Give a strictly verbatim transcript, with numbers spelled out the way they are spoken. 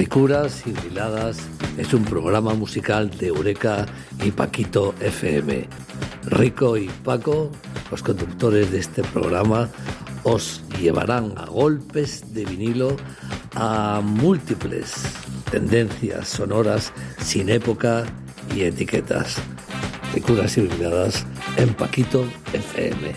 Ricuras y Briladas es un programa musical de Eureka y Paquito F M. Rico y Paco, los conductores de este programa, os llevarán a golpes de vinilo a múltiples tendencias sonoras sin época y etiquetas. Ricuras y Briladas en Paquito F M.